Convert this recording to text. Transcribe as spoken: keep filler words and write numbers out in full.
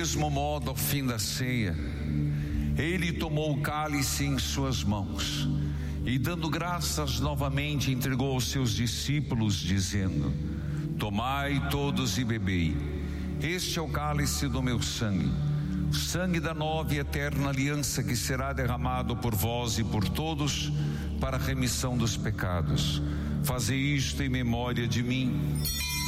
mesmo modo, ao fim da ceia, ele tomou o cálice em suas mãos e, dando graças novamente, entregou aos seus discípulos, dizendo: tomai todos e bebei, este é o cálice do meu sangue, o sangue da nova e eterna aliança, que será derramado por vós e por todos para a remissão dos pecados. Fazei isto em memória de mim.